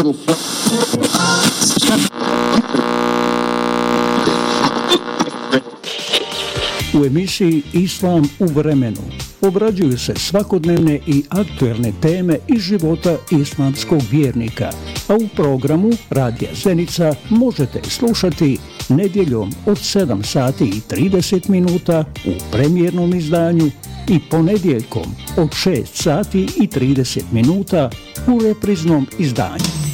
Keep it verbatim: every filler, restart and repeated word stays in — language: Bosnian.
U emisiji Islam u vremenu obrađuju se svakodnevne i aktuelne teme iz života islamskog vjernika, a u programu Radija Zenica možete slušati nedjeljom od sedam sati i trideset minuta u premijernom izdanju i ponedjeljkom od šest sati i trideset minuta u repriznom izdanju.